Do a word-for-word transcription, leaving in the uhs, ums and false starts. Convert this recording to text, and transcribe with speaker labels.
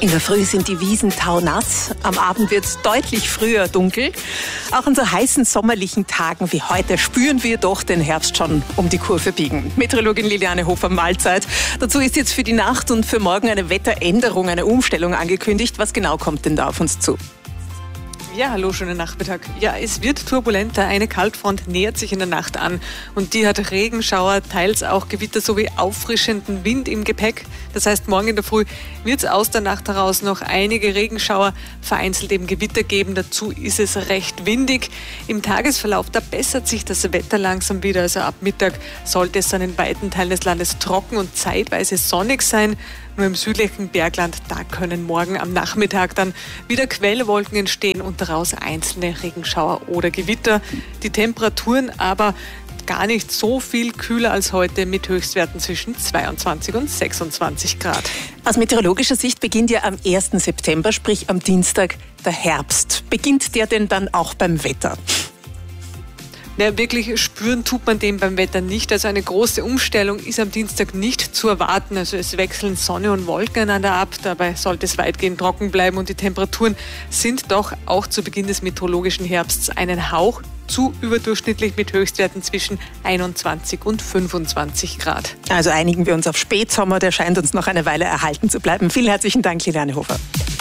Speaker 1: In der Früh sind die Wiesen taunass, am Abend wird es deutlich früher dunkel. Auch an so heißen sommerlichen Tagen wie heute spüren wir doch den Herbst schon um die Kurve biegen. Meteorologin Liliane Hofer, Mahlzeit. Dazu ist jetzt für die Nacht und für morgen eine Wetteränderung, eine Umstellung angekündigt. Was genau kommt denn da auf uns zu?
Speaker 2: Ja, hallo, schönen Nachmittag. Ja, es wird turbulenter. Eine Kaltfront nähert sich in der Nacht an und die hat Regenschauer, teils auch Gewitter sowie auffrischenden Wind im Gepäck. Das heißt, morgen in der Früh wird es aus der Nacht heraus noch einige Regenschauer, vereinzelt eben Gewitter geben. Dazu ist es recht windig. Im Tagesverlauf, da bessert sich das Wetter langsam wieder. Also ab Mittag sollte es dann in weiten Teilen des Landes trocken und zeitweise sonnig sein. Nur im südlichen Bergland, da können morgen am Nachmittag dann wieder Quellwolken entstehen und daraus einzelne Regenschauer oder Gewitter. Die Temperaturen aber gar nicht so viel kühler als heute mit Höchstwerten zwischen zweiundzwanzig und sechsundzwanzig Grad.
Speaker 1: Aus meteorologischer Sicht beginnt ja am ersten September, sprich am Dienstag, der Herbst. Beginnt der denn dann auch beim Wetter?
Speaker 2: Ja, wirklich spüren tut man den beim Wetter nicht. Also eine große Umstellung ist am Dienstag nicht zu erwarten. Also es wechseln Sonne und Wolken einander ab. Dabei sollte es weitgehend trocken bleiben und die Temperaturen sind doch auch zu Beginn des meteorologischen Herbsts einen Hauch zu überdurchschnittlich mit Höchstwerten zwischen einundzwanzig und fünfundzwanzig Grad.
Speaker 1: Also einigen wir uns auf Spätsommer, der scheint uns noch eine Weile erhalten zu bleiben. Vielen herzlichen Dank, Liliane Hofer.